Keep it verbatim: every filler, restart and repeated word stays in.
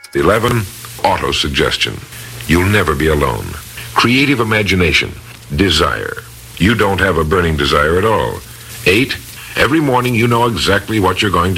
eleven, auto-suggestion. You'll never be alone. Creative imagination. Desire. You don't have a burning desire at all. Eight, every morning you know exactly what you're going to